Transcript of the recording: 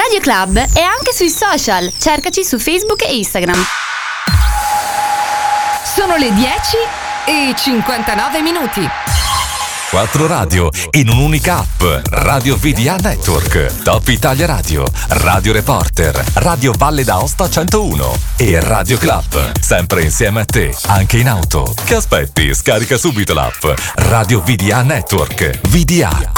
Radio Club è anche sui social. Cercaci su Facebook e Instagram. Sono le 10:59. 4 radio in un'unica app. Radio VDA Network, Top Italia Radio, Radio Reporter, Radio Valle d'Aosta 101 e Radio Club. Sempre insieme a te, anche in auto. Che aspetti? Scarica subito l'app Radio VDA Network. VDA